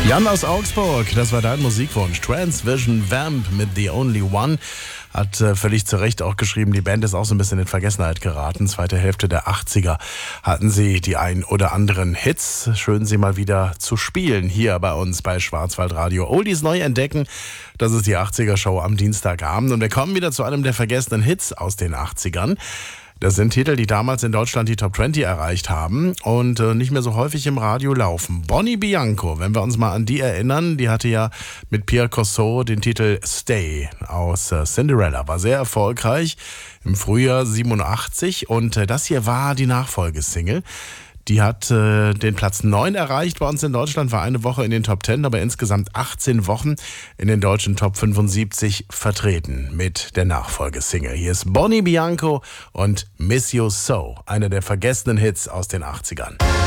Jan aus Augsburg, das war dein Musikwunsch. Transvision Vamp mit The Only One. Hat völlig zu Recht auch geschrieben, die Band ist auch so ein bisschen in Vergessenheit geraten. Zweite Hälfte der 80er hatten sie die ein oder anderen Hits. Schön, sie mal wieder zu spielen hier bei uns bei Schwarzwaldradio. Oldies neu entdecken, das ist die 80er-Show am Dienstagabend. Und wir kommen wieder zu einem der vergessenen Hits aus den 80ern. Das sind Titel, die damals in Deutschland die Top 20 erreicht haben und nicht mehr so häufig im Radio laufen. Bonnie Bianco, wenn wir uns mal an die erinnern, die hatte ja mit Pierre Corso den Titel Stay aus Cinderella. War sehr erfolgreich im Frühjahr 87 und das hier war die Nachfolgesingle. Die hat den Platz 9 erreicht bei uns in Deutschland, war eine Woche in den Top 10, aber insgesamt 18 Wochen in den deutschen Top 75 vertreten mit der Nachfolgesingle. Hier ist Bonnie Bianco und Miss You So, einer der vergessenen Hits aus den 80ern.